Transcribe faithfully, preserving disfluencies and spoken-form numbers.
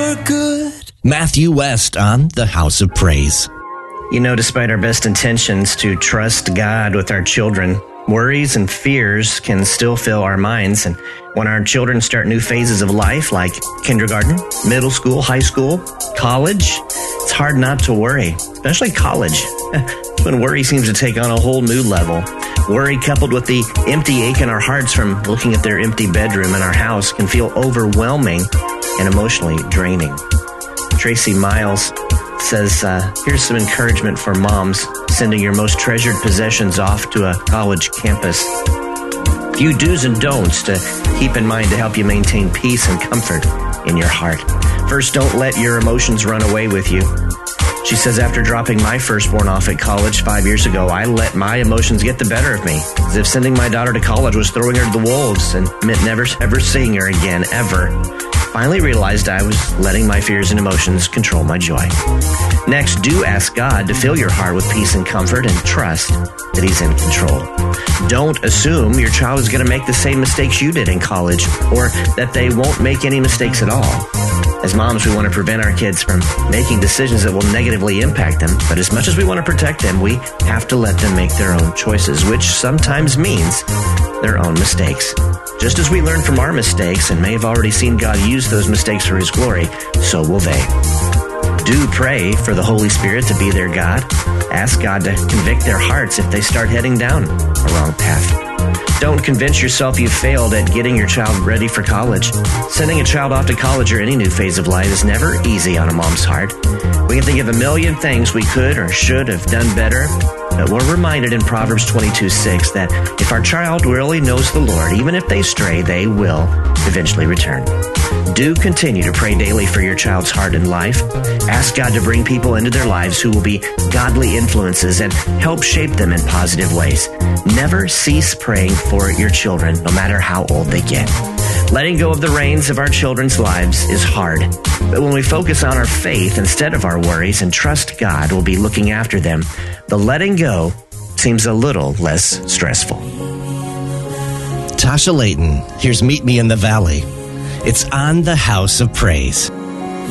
for good. Matthew West on the House of Praise. You know, despite our best intentions to trust God with our children, worries and fears can still fill our minds. And when our children start new phases of life, like kindergarten, middle school, high school, college, it's hard not to worry, especially college. When worry seems to take on a whole new level. Worry coupled with the empty ache in our hearts from looking at their empty bedroom in our house can feel overwhelming and emotionally draining. Tracy Miles says, uh, here's some encouragement for moms sending your most treasured possessions off to a college campus. A few do's and don'ts to keep in mind to help you maintain peace and comfort in your heart. First, don't let your emotions run away with you. She says, after dropping my firstborn off at college five years ago, I let my emotions get the better of me, as if sending my daughter to college was throwing her to the wolves and meant never ever seeing her again, ever. Finally realized I was letting my fears and emotions control my joy. Next, do ask God to fill your heart with peace and comfort and trust that He's in control. Don't assume your child is going to make the same mistakes you did in college or that they won't make any mistakes at all. As moms, we want to prevent our kids from making decisions that will negatively impact them, but as much as we want to protect them, we have to let them make their own choices, which sometimes means their own mistakes. Just as we learn from our mistakes and may have already seen God use those mistakes for His glory, so will they. Do pray for the Holy Spirit to be their God. Ask God to convict their hearts if they start heading down a wrong path. Don't convince yourself you failed at getting your child ready for college. Sending a child off to college or any new phase of life is never easy on a mom's heart. We can think of a million things we could or should have done better, but we're reminded in Proverbs twenty-two six that if our child really knows the Lord, even if they stray, they will eventually return. Do continue to pray daily for your child's heart and life. Ask God to bring people into their lives who will be godly influences and help shape them in positive ways. Never cease praying for your children, no matter how old they get. Letting go of the reins of our children's lives is hard, but when we focus on our faith instead of our worries and trust God will be looking after them, the letting go seems a little less stressful. Tasha Layton, here's Meet Me in the Valley. It's on the House of Praise.